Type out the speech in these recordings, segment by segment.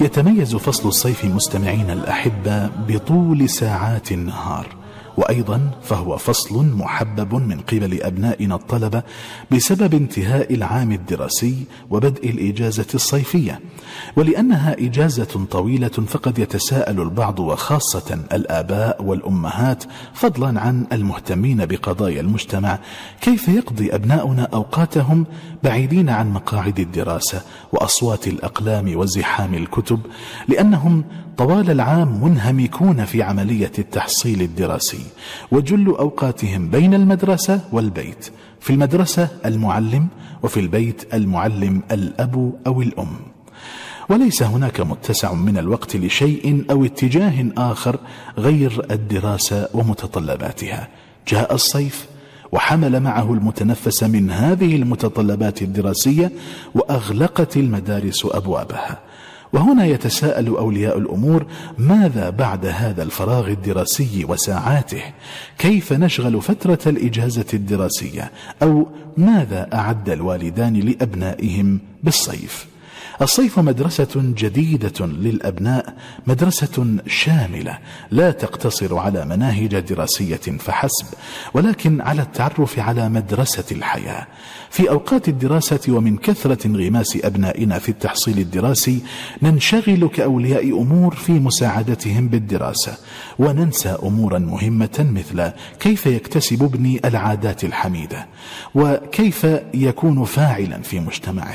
يتميز فصل الصيف مستمعين الأحبة بطول ساعات النهار، وأيضا فهو فصل محبب من قبل أبنائنا الطلبة بسبب انتهاء العام الدراسي وبدء الإجازة الصيفية. ولأنها إجازة طويلة فقد يتساءل البعض وخاصة الآباء والأمهات فضلا عن المهتمين بقضايا المجتمع كيف يقضي أبناؤنا أوقاتهم بعيدين عن مقاعد الدراسة وأصوات الأقلام وزحام الكتب، لأنهم طوال العام منهمكون في عملية التحصيل الدراسي، وجل أوقاتهم بين المدرسة والبيت، في المدرسة المعلم وفي البيت المعلم الأب أو الأم. وليس هناك متسع من الوقت لشيء أو اتجاه آخر غير الدراسة ومتطلباتها. جاء الصيف وحمل معه المتنفس من هذه المتطلبات الدراسية وأغلقت المدارس أبوابها. وهنا يتساءل أولياء الأمور: ماذا بعد هذا الفراغ الدراسي وساعاته؟ كيف نشغل فترة الإجازة الدراسية؟ أو ماذا أعد الوالدان لأبنائهم بالصيف؟ الصيف مدرسة جديدة للأبناء، مدرسة شاملة لا تقتصر على مناهج دراسية فحسب، ولكن على التعرف على مدرسة الحياة. في أوقات الدراسة ومن كثرة انغماس أبنائنا في التحصيل الدراسي ننشغل كأولياء أمور في مساعدتهم بالدراسة، وننسى أمورا مهمة مثل كيف يكتسب ابني العادات الحميدة، وكيف يكون فاعلا في مجتمعه.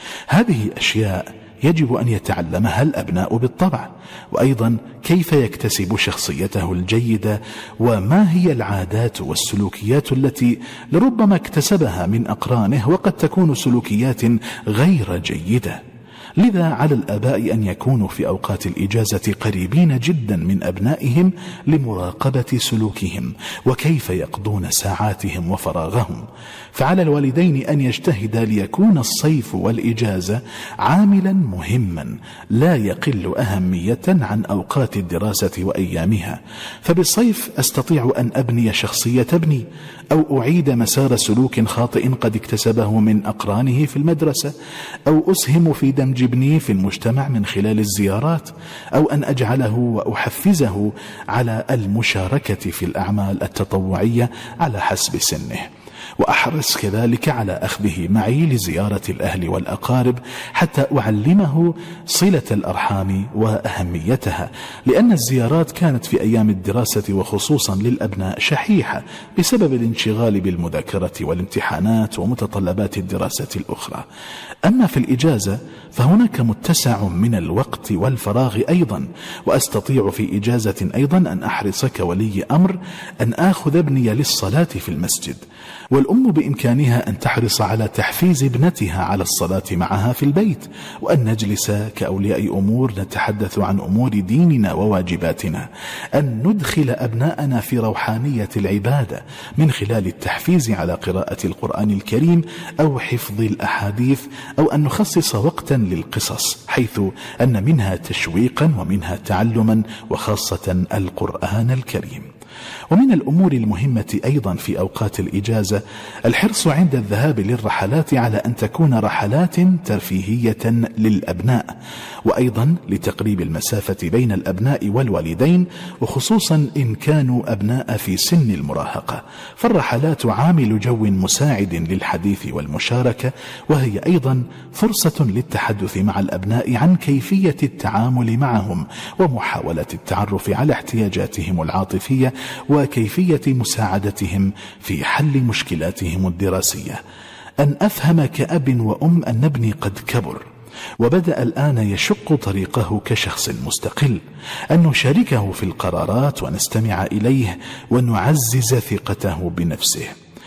هذه أشياء يجب أن يتعلمها الأبناء بالطبع، وأيضا كيف يكتسب شخصيته الجيدة، وما هي العادات والسلوكيات التي لربما اكتسبها من أقرانه وقد تكون سلوكيات غير جيدة. لذا على الآباء أن يكونوا في أوقات الإجازة قريبين جدا من أبنائهم لمراقبة سلوكهم وكيف يقضون ساعاتهم وفراغهم. فعلى الوالدين أن يجتهدا ليكون الصيف والإجازة عاملا مهما لا يقل أهمية عن أوقات الدراسة وأيامها. فبالصيف أستطيع أن أبني شخصية ابني، أو أعيد مسار سلوك خاطئ قد اكتسبه من أقرانه في المدرسة، أو أسهم في دمج ابني في المجتمع من خلال الزيارات، أو أن أجعله وأحفزه على المشاركة في الأعمال التطوعية على حسب سنه. وأحرص كذلك على أخذه معي لزيارة الأهل والأقارب حتى أعلمه صلة الأرحام وأهميتها، لأن الزيارات كانت في أيام الدراسة وخصوصا للأبناء شحيحة بسبب الانشغال بالمذاكرة والامتحانات ومتطلبات الدراسة الأخرى. أما في الإجازة فهناك متسع من الوقت والفراغ أيضا، وأستطيع في إجازة أيضا أن أحرص كولي أمر أن آخذ ابني للصلاة في المسجد، والأم بإمكانها أن تحرص على تحفيز ابنتها على الصلاة معها في البيت، وأن نجلس كأولياء أمور نتحدث عن أمور ديننا وواجباتنا، أن ندخل أبناءنا في روحانية العبادة من خلال التحفيز على قراءة القرآن الكريم أو حفظ الأحاديث، أو أن نخصص وقتا للقصص حيث أن منها تشويقا ومنها تعلما، وخاصة القرآن الكريم. ومن الأمور المهمة أيضا في أوقات الإجازة الحرص عند الذهاب للرحلات على أن تكون رحلات ترفيهية للأبناء، وأيضا لتقريب المسافة بين الأبناء والوالدين، وخصوصا إن كانوا أبناء في سن المراهقة، فالرحلات عامل جو مساعد للحديث والمشاركة، وهي أيضا فرصة للتحدث مع الأبناء عن كيفية التعامل معهم ومحاولة التعرف على احتياجاتهم العاطفية وكيفية مساعدتهم في حل مشكلاتهم الدراسية. أن أفهم كأب وأم أن ابني قد كبر وبدأ الآن يشق طريقه كشخص مستقل، أن نشاركه في القرارات ونستمع إليه ونعزز ثقته بنفسه.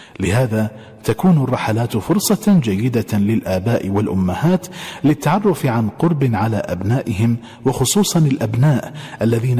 لهذا تكون الرحلات فرصة جيدة للآباء والأمهات للتعرف عن قرب على أبنائهم، وخصوصا الأبناء الذين